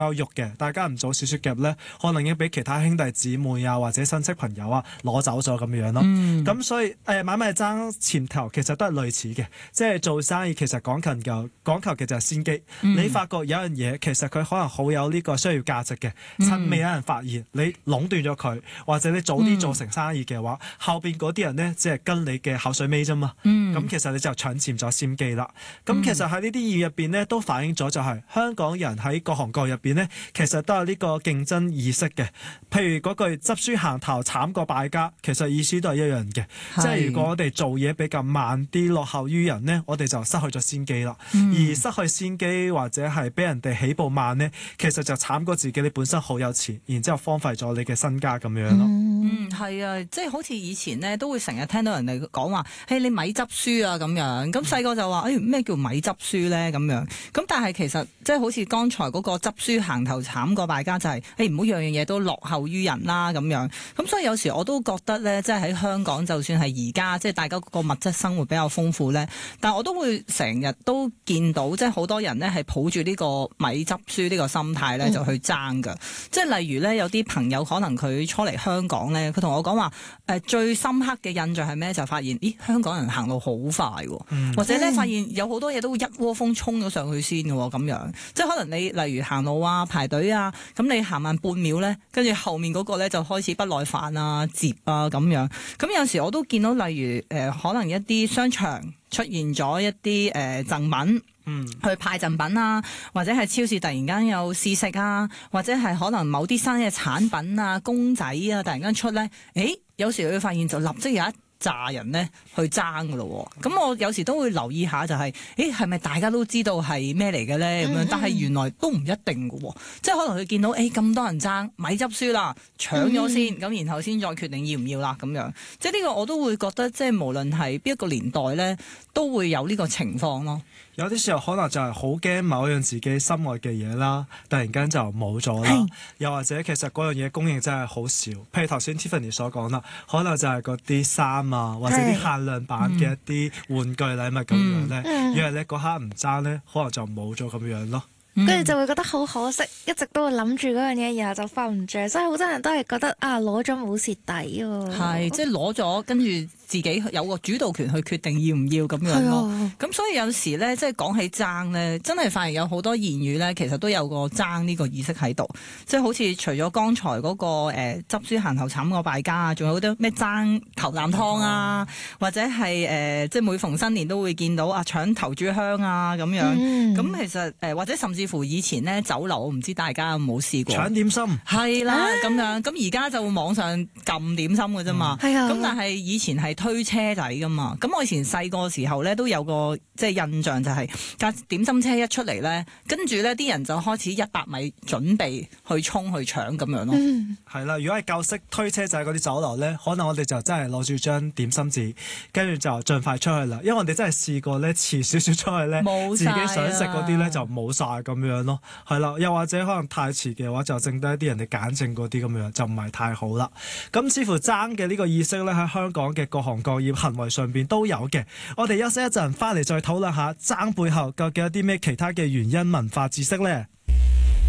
有肉嘅，大家唔早少少夾咧，可能已經俾其他兄弟姊妹啊或者親戚朋友啊攞走咗咁樣咯。咁所以買賣爭前頭其實都係類似嘅，即係做生意其實講求嘅就係先機。你發覺有樣嘢其實佢可能好有呢個需要價值嘅，趁未有人發現，你壟斷咗佢，或者你早啲做成生意嘅話，後邊嗰啲人呢，只係跟你嘅口水尾啫嘛。咁其實你就搶佔咗先機啦。咁其實喺呢啲議員入邊呢，都反映咗就係香港人喺各行各業入邊呢，其實都有呢個競爭意識嘅。譬如嗰句執輸行頭慘過敗家，其實意思都係一樣嘅。即係如果我哋做嘢比較慢啲，落後於人呢，我哋就失去咗先機啦。而失去先機或者係俾人哋起步慢呢，其實就慘過自己你本身好有錢，然之後荒廢咗你嘅身家咁樣咯。 係啊，即係好似以前呢，都會成日聽到人哋講話，嘿，你咪執輸啊咁樣。咁細個就話，咩叫咪執輸咧咁樣？咁但係其實即係好似剛才嗰個執輸行頭慘過敗家，就係唔好樣樣嘢都落後於人啦咁樣。咁所以有時我都覺得咧，即係喺香港，就算係而家即係大家個物質生活比較豐富咧，但我都會成日都見到即係好多人呢係抱住呢個咪執輸呢個心態咧就去爭㗎。即係例如咧，有啲朋友可能佢初嚟香港咧，佢同我講話最深刻嘅印象係咩？就發現香港人行路好快喎，或者咧發現有好多嘢都會一窩蜂衝咗上去先嘅喎咁樣。即係可能你例如行路啊、排隊啊，咁你行慢半秒咧，跟住後面嗰個咧就開始不耐煩啊、接啊咁樣。咁有時我都見到例如可能一啲商場出現咗一啲贈品。去派贈品啊，或者係超市突然間有試食啊，或者係可能某啲新嘅產品啊、公仔啊，突然間出咧，有時你會發現就立即有一紮人咧去爭噶咯。咁我有時都會留意下，就係係咪大家都知道係咩嚟嘅咧咁樣？但係原來都唔一定噶，即係可能佢見到咁多人爭，咪執輸啦，搶咗先，咁然後先再決定要唔要啦咁樣。即係呢個我都會覺得，即係無論係邊一個年代咧，都會有呢個情況咯。 有啲時候可能就係好驚某樣自己心愛嘅嘢啦，突然間就冇咗啦。又或者其實嗰樣嘢供應真係好少，譬如頭先 Tiffany 所講啦，可能就係嗰啲衫啊，或者啲限量版嘅一啲玩具禮物咁樣咧。因為你嗰刻唔爭咧，可能就冇咗咁樣咯。 跟住就會覺得好可惜，一直都會諗住嗰樣嘢，然後就瞓唔着。所以好多人都係覺得攞咗冇蝕底喎。係， 即係攞咗跟住自己有個主導權去決定要唔要咁樣咯。咁所以有時咧，即係講起爭咧，真係發現有好多言語咧，其實都有個爭呢個意識喺度。即係好似除咗剛才嗰個執輸行頭慘過敗家啊，仲有好多咩爭頭啖湯啊，或者係即係每逢新年都會見到搶頭炷香啊咁樣。咁其實或者甚至乎以前咧酒樓，我唔知大家有冇試過搶點心？係啦咁樣。咁而家就網上撳點心嘅啫嘛。咁但係以前係推車仔噶嘛。咁我以前細個時候咧都有個即係印象，就係架點心車一出嚟咧，跟住咧啲人就開始100米準備去衝去搶咁樣咯。 係啦，如果係舊式推車仔嗰啲酒樓咧，可能我哋就真係攞住張點心紙，跟住就盡快出去啦。因為我哋真係試過咧遲少少出去咧，自己想食嗰啲咧就冇晒咁樣咯。係啦，又或者可能太遲嘅話，就剩低一啲人哋揀剩嗰啲咁樣，就唔係太好啦。咁似乎爭嘅呢個意識咧，喺香港嘅各行各業行為上邊都有嘅。我哋休息一陣，翻嚟再討論下爭背後究竟有啲咩其他嘅原因、文化知識咧。